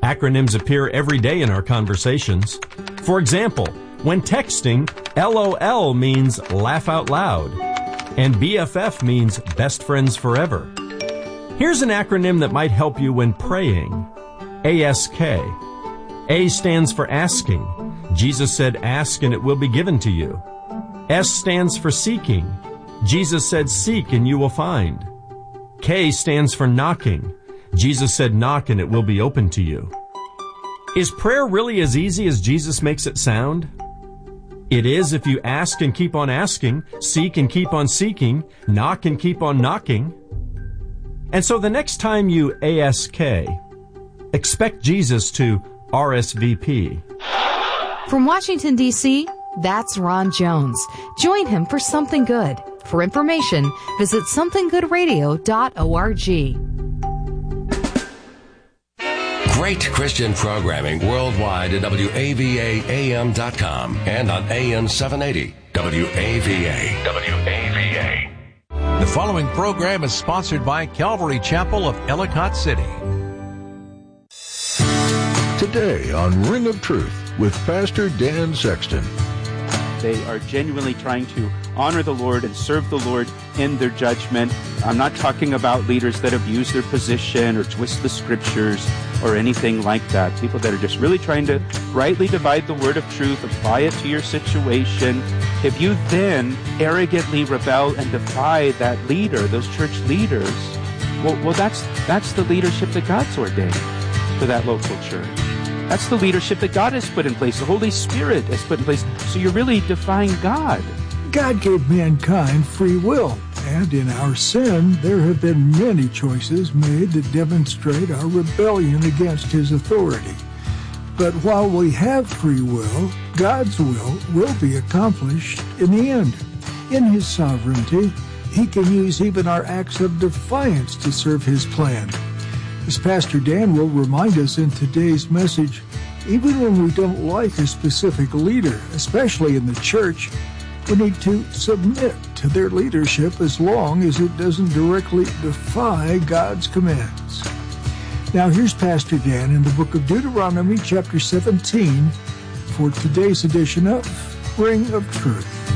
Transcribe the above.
Acronyms appear every day in our conversations. For example, when texting, LOL means laugh out loud, and BFF means best friends forever. Here's an acronym that might help you when praying. ASK. A stands for asking. Jesus said, ask and it will be given to you. S stands for seeking. Jesus said, seek and you will find. K stands for knocking. Jesus said, knock and it will be open to you. Is prayer really as easy as Jesus makes it sound? It is if you ask and keep on asking, seek and keep on seeking, knock and keep on knocking. And so the next time you ASK, expect Jesus to RSVP. From Washington, D.C., that's Ron Jones. Join him for Something Good. For information, visit somethinggoodradio.org. Great Christian programming worldwide at WAVAAM.com and on AM 780 WAVA. WAVA. The following program is sponsored by Calvary Chapel of Ellicott City. Today on Ring of Truth with Pastor Dan Sexton. They are genuinely trying to honor the Lord and serve the Lord in their judgment. I'm not talking about leaders that abuse their position or twist the scriptures or anything like that. People that are just really trying to rightly divide the word of truth, apply it to your situation. If you then arrogantly rebel and defy that leader, those church leaders, well, that's the leadership that God's ordained for that local church. That's the leadership that God has put in place. The Holy Spirit has put in place. So you're really defying God. God gave mankind free will, and in our sin, there have been many choices made that demonstrate our rebellion against His authority. But while we have free will, God's will be accomplished in the end. In His sovereignty, He can use even our acts of defiance to serve His plan. As Pastor Dan will remind us in today's message, even when we don't like a specific leader, especially in the church, we need to submit to their leadership as long as it doesn't directly defy God's commands. Now here's Pastor Dan in the book of Deuteronomy, chapter 17, for today's edition of Ring of Truth.